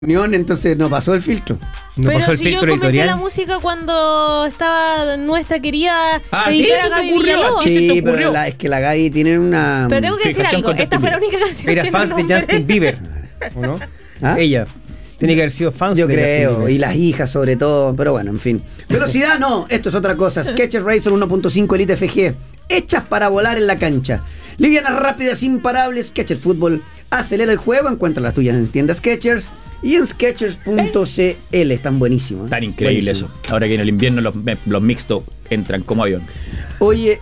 reunión, entonces no pasó el filtro. No pero pasó el si filtro yo comenté editorial. la música cuando estaba nuestra querida ¿qué editora se te Gaby ocurrió? Villalobos. ¿Qué se te Sí, pero ocurrió? es que la Gaby tiene una... Pero tengo que decir Fijación algo, contra esta Justin fue la única canción Era que fans no de nombré. Justin Bieber, ¿o no? ¿Ah? Ella. Tiene que haber sido fans Yo de Justin creo, Bieber. y las hijas sobre todo, pero bueno, en fin. Velocidad no, esto es otra cosa. Skechers Racer 1.5 Elite FG, hechas para volar en la cancha. Livianas, rápidas, imparables. Skechers Fútbol acelera el juego. Encuentra las tuyas en tiendas Skechers y en Skechers.cl. Están buenísimos. Tan increíble Buenísimo. eso. Ahora que en el invierno los mixtos entran como avión. Oye,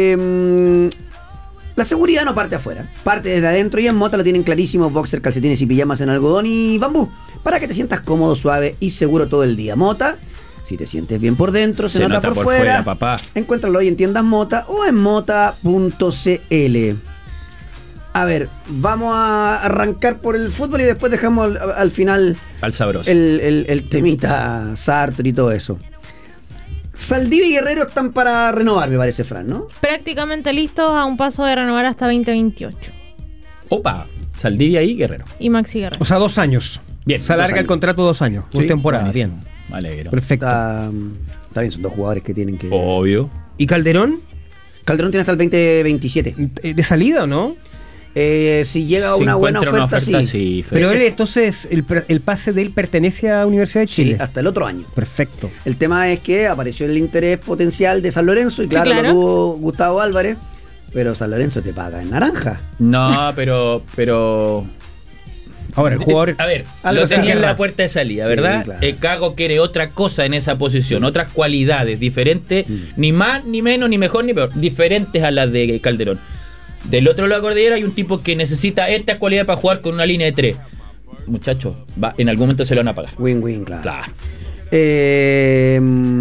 la seguridad no parte afuera, parte desde adentro, y en Mota lo tienen clarísimo: boxer, calcetines y pijamas en algodón y bambú, para que te sientas cómodo, suave y seguro todo el día. Mota, si te sientes bien por dentro, se nota por fuera. papá. Encuéntralo hoy en tiendas Mota o en mota.cl. A ver, vamos a arrancar por el fútbol y después dejamos al final Al sabroso. el temita Sartre y todo eso. Saldivia y Guerrero están para renovar, me parece, Fran, ¿no? Prácticamente listos, a un paso de renovar hasta 2028. Opa, Saldivia y Guerrero. Y Maxi Guerrero. O sea, 2 años. Bien, Se alarga 2 el años. contrato 2 años. Sí, 2 temporadas. Buenísimo. Bien. Me alegro. Perfecto. Está bien, son dos jugadores que tienen que... Obvio. ¿Y Calderón? Calderón tiene hasta el 2027. ¿De salida o no? Si llega Si una buena encuentra oferta, sí. Pero Fede. él, entonces, el pase de él pertenece a Universidad de Sí, Chile. hasta el otro año. Perfecto. El tema es que apareció el interés potencial de San Lorenzo y Sí, claro, claro. lo tuvo Gustavo Álvarez, pero San Lorenzo te paga en naranja. No, pero Ahora, el jugador... A ver, Algo lo se tenía en querrá. la puerta de salida, Sí, ¿verdad? claro. Cago quiere otra cosa en esa posición, otras cualidades diferentes, ni más, ni menos, ni mejor, ni peor, diferentes a las de Calderón. Del otro lado de la cordillera hay un tipo que necesita estas cualidades para jugar con una línea de 3. Muchachos, en algún momento se lo van a pagar. Win-win, claro. Claro. ¿Qué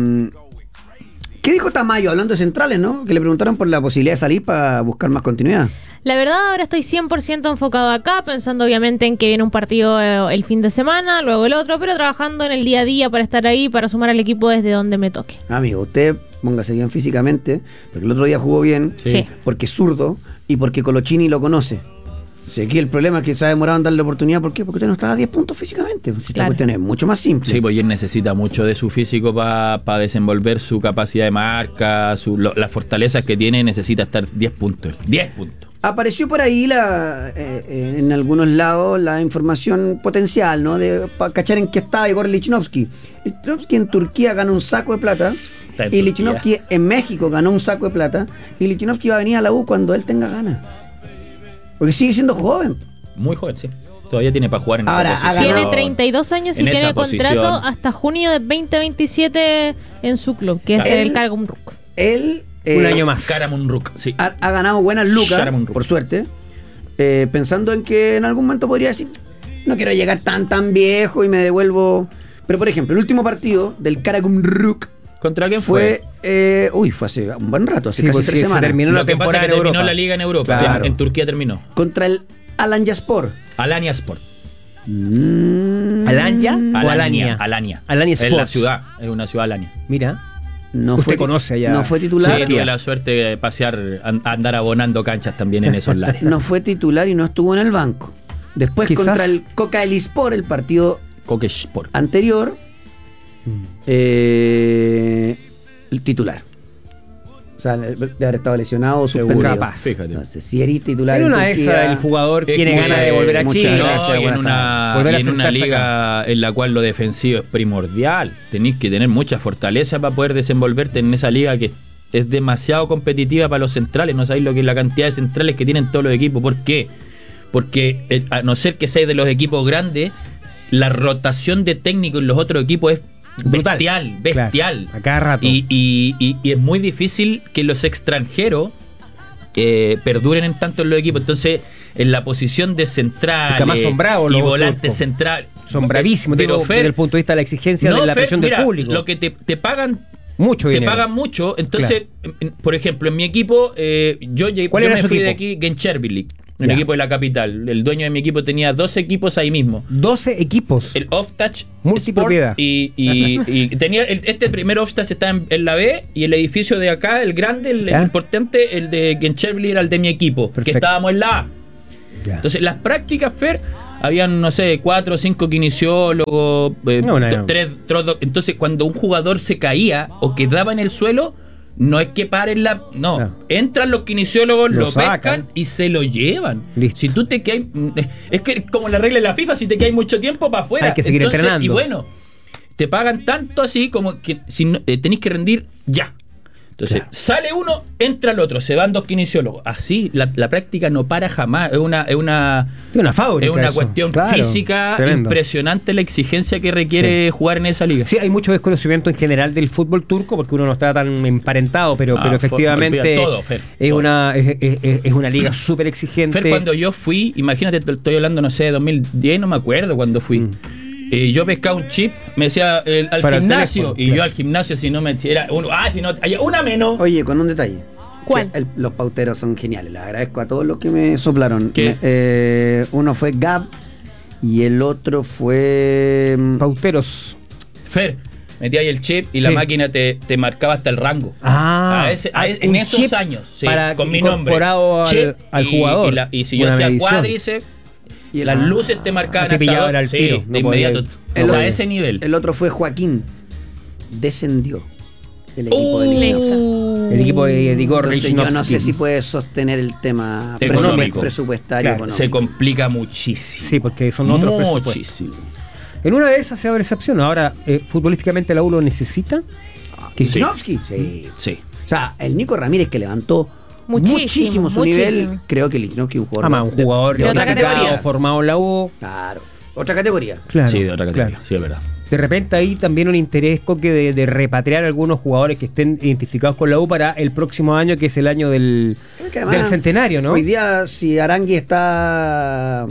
dijo Tamayo hablando de centrales, no? Que le preguntaron por la posibilidad de salir para buscar más continuidad. La verdad, ahora estoy 100% enfocado acá, pensando obviamente en que viene un partido el fin de semana, luego el otro, pero trabajando en el día a día para estar ahí, para sumar al equipo desde donde me toque. Amigo, usted póngase bien físicamente, porque el otro día jugó bien, Sí. porque es zurdo y porque Colochini lo conoce. Si aquí el problema es que se ha demorado en darle oportunidad, ¿por qué? Porque usted no estaba a 10 puntos físicamente. Si esta Claro. cuestión es mucho más simple. Sí, pues él necesita mucho de su físico para desenvolver su capacidad de marca, las fortalezas que tiene, necesita estar 10 puntos. 10 puntos. Apareció por ahí en algunos lados la información potencial, ¿no? De para cachar en qué estaba Igor Lichnowsky. Lichnowsky en Turquía ganó un saco de plata. Está en Y Turquía. Lichnowsky en México ganó un saco de plata. Y Lichnowsky va a venir a la U cuando él tenga ganas. Porque sigue siendo joven. Muy joven, sí. Todavía tiene para jugar en Ahora, esa ha posición. Tiene ganado 32 años y en tiene esa contrato posición. hasta junio de 2027 en su club, que es Él- el Karagum Ruk. Él Un año más. Karamunruk, sí. ha ganado buenas lucas, Sharamun Ruk. por suerte. Pensando en que en algún momento podría decir, no quiero llegar tan viejo y me devuelvo. Pero por ejemplo, el último partido del Karagumruk ¿Contra quién fue fue hace un buen rato, hace Sí, casi pues 3 sí, se semanas. terminó Lo la que pasa es temporada que en terminó Europa. la liga en Europa. Claro. En Turquía terminó. Contra el Alanyaspor. Alanya Sport. ¿Alanya o Alania? Alanya. Alanya Es la Sports. ciudad, es una ciudad Alanya. Mira. No Usted fue, conoce allá. No fue Sí, titular. tuve la suerte de pasear, andar abonando canchas también en esos lares. No fue titular y no estuvo en el banco. Después Quizás- contra el Coca Elispor, el partido Kokesh Sport. anterior, el titular. O sea, de haber estado lesionado, suspendido. Capaz. Fíjate. Entonces, si eres titular En en una de Turquía, esas el jugador tiene Muchas- ganas de volver a muchas Chile. gracias. No, y en buenas una, Volver a y en una sentarse liga en la cual lo defensivo es primordial. Tenéis que tener mucha fortaleza para poder desenvolverte en esa liga que es demasiado competitiva para los centrales. No sabéis lo que es la cantidad de centrales que tienen todos los equipos. ¿Por qué? Porque a no ser que seáis de los equipos grandes, la rotación de técnicos en los otros equipos es Brutal. bestial. Claro, a cada rato. Y es muy difícil que los extranjeros perduren en tanto en los equipos. Entonces, en la posición de central Porque además son bravos y los volante turcos. central. Son bravísimos, Pero digo, Fer, desde el punto de vista de la exigencia de la Fer, presión mira, del público. lo que te pagan, Mucho te dinero. pagan mucho. Entonces, por ejemplo, en mi equipo, ¿Cuál yo era me su fui de equipo? aquí, Genchervili, el Ya. equipo de la capital. El dueño de mi equipo tenía 12 equipos ahí mismo. 12 equipos. El Off-Touch Multipropiedad. Sport, y tenía este primer Off-Touch está en la B, y el edificio de acá, el grande, el Ya. importante, el de Genchervili era el de mi equipo, que Perfecto. estábamos en la A. Ya. Entonces, las prácticas, Fer, habían, no sé, 4 o 5 kinesiólogos, No. 3. Entonces, cuando un jugador se caía o quedaba en el suelo, no es que paren no. Entran los kinesiólogos, lo pescan y se lo llevan. Listo. Si tú te quedas, es que como la regla de la FIFA, si te quedas mucho tiempo para afuera, hay que seguir entrenando. Y bueno, te pagan tanto así como que si tenés que rendir ya. Entonces, sale uno, entra el otro, se van 2 kinesiólogos. Así, la práctica no para jamás. Es una fábrica. Es una eso. cuestión Claro, física tremendo. impresionante la exigencia que requiere jugar en esa liga. Sí, hay mucho desconocimiento en general del fútbol turco porque uno no está tan emparentado, pero efectivamente todo, Fer, es todo. es una liga súper exigente. Fer, cuando yo fui, imagínate, estoy hablando, no sé, de 2010, no me acuerdo cuando fui. Yo pescaba un chip, me decía al Para el gimnasio, teléfono, y yo al gimnasio si no me era uno, si no hay una menos. Oye, con un detalle. ¿Cuál? Los pauteros son geniales. Les agradezco a todos los que me soplaron. ¿Qué? Uno fue Gab y el otro fue Pauteros. Fer, metía ahí el chip y la máquina te marcaba hasta el rango. En un esos chip años, sí, para con mi nombre. incorporado al jugador. Y si yo Una hacía medición. cuádriceps, y las luces te marcaban te pillaban hasta al tiro, de no inmediato. podía- A ese nivel. el otro fue Joaquín. Descendió el equipo de Liga. El equipo de Igor Entonces yo no sé Lichnowsky. si puede sostener el tema Económico. presupuestario. Claro, económico. Se complica muchísimo. Sí, porque son otros presupuestos. Muchísimo. En una de esas se abre excepción. Ahora, futbolísticamente la U lo necesita. Lichnowsky, sí. Sí. O sea, el Nico Ramírez que levantó Muchísimo su nivel, creo que Lichnowsky es un jugador Un jugador de otra categoría. formado en la U. Claro, otra categoría. Claro, Sí, de otra categoría. claro. Sí, es verdad. De repente hay también un interés, Coque, de repatriar algunos jugadores que estén identificados con la U para el próximo año, que es el año del Además, centenario, ¿no? Hoy día, si Arangui está,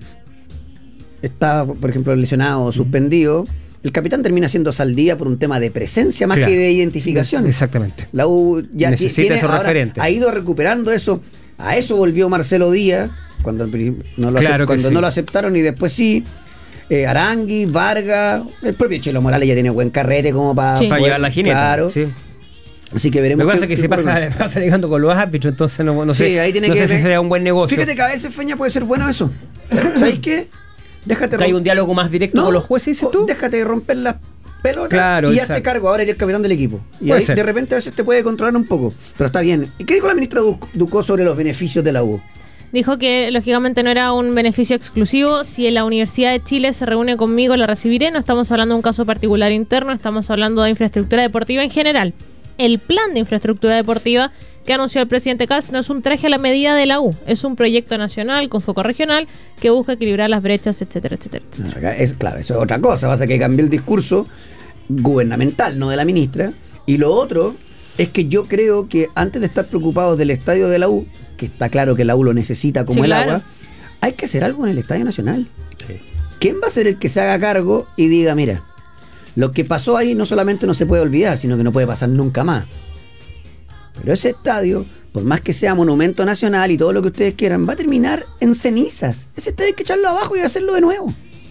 por ejemplo, lesionado o suspendido, el capitán termina siendo Saldía por un tema de presencia más Claro. que de identificación. Exactamente. La U ya Necesita esos ahora, referentes. ha ido recuperando eso. A eso volvió Marcelo Díaz cuando no lo, Claro que cuando sí. no lo aceptaron y después sí. Arangui, Vargas, el propio Chelo Morales ya tiene buen carrete como para Sí. Para llevar la jineta. Claro. Sí. Así que veremos. Lo que pasa es qué que se ocurre con eso. pasa ligando con los árbitros, entonces no sé, Sí, ahí tiene no que sé si ver. sería un buen negocio. Fíjate que a veces, Feña, puede ser bueno eso. ¿Sabéis qué? Déjate Que hay un diálogo más directo con los jueces, dices tú. Déjate de romper las pelotas Claro, y exacto. hazte cargo. Ahora eres el capitán del equipo. Y Puede ahí ser. de repente a veces te puede controlar un poco. Pero está bien. ¿Y qué dijo la ministra Ducó sobre los beneficios de la U? Dijo que lógicamente no era un beneficio exclusivo. Si la Universidad de Chile se reúne conmigo, la recibiré. No estamos hablando de un caso particular interno, estamos hablando de infraestructura deportiva en general. El plan de infraestructura deportiva que anunció el presidente Kast no es un traje a la medida de la U, es un proyecto nacional con foco regional que busca equilibrar las brechas, etcétera, etcétera, etcétera. Claro, eso es otra cosa. Pasa que cambió el discurso gubernamental, no de la ministra. Y lo otro es que yo creo que antes de estar preocupados del estadio de la U, que está claro que la U lo necesita como Sí, el claro. agua, hay que hacer algo en el estadio nacional. ¿Quién va a ser el que se haga cargo y diga, mira, lo que pasó ahí no solamente no se puede olvidar, sino que no puede pasar nunca más? Pero ese estadio, por más que sea monumento nacional y todo lo que ustedes quieran, va a terminar en cenizas. Ese estadio hay que echarlo abajo y hacerlo de nuevo.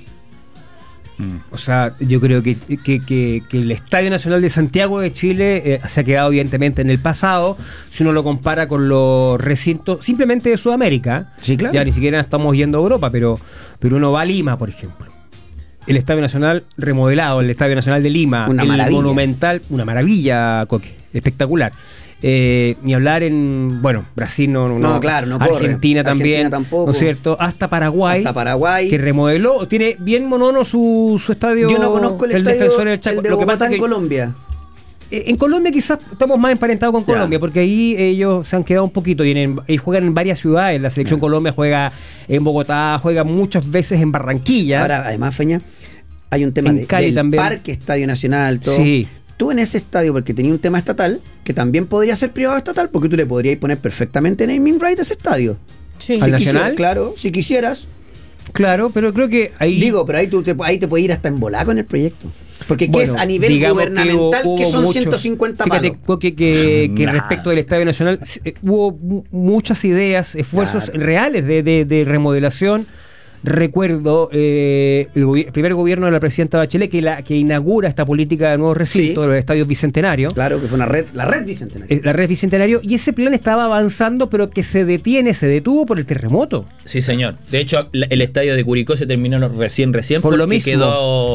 O sea, yo creo que el Estadio Nacional de Santiago de Chile se ha quedado evidentemente en el pasado, si uno lo compara con los recintos simplemente de Sudamérica. Sí, claro. Ya ni siquiera estamos yendo a Europa, pero uno va a Lima, por ejemplo. El Estadio Nacional remodelado, el Estadio Nacional de Lima, Una el maravilla. Monumental, una maravilla, Coque, espectacular. Ni hablar en, Brasil No, claro, no corre. Argentina también, Argentina tampoco. ¿no es cierto? Hasta Paraguay, Que remodeló, tiene bien monono su estadio. yo no conozco el estadio Defensor del Chaco. el de Lo que Bogotá pasa es en que Colombia. en Colombia quizás estamos más emparentados con Ya. Colombia, porque ahí ellos se han quedado un poquito, y juegan en varias ciudades. La selección Colombia juega en Bogotá, juega muchas veces en Barranquilla. Ahora, además, Feña, hay un tema En Cali del también. Parque Estadio Nacional, todo. Sí. Tú en ese estadio, porque tenía un tema estatal, que también podría ser privado estatal, porque tú le podrías poner perfectamente naming right a ese estadio. Sí. ¿Al Nacional? Claro, si quisieras. Claro, pero creo que ahí... Digo, pero ahí te puede ir hasta en volar con el proyecto. Porque ¿qué Bueno, es a nivel digamos gubernamental hubo que son muchos- 150 Fíjate, palos? Coque, que Nada. respecto del Estadio Nacional hubo muchas ideas, esfuerzos Claro. reales de remodelación. recuerdo el primer gobierno de la presidenta Bachelet que inaugura esta política de nuevos recintos, de los estadios bicentenarios. Claro, que fue la red bicentenario. La red bicentenario, y ese plan estaba avanzando, pero que se detuvo por el terremoto. Sí, señor. De hecho, el estadio de Curicó se terminó recién por lo porque mismo. quedó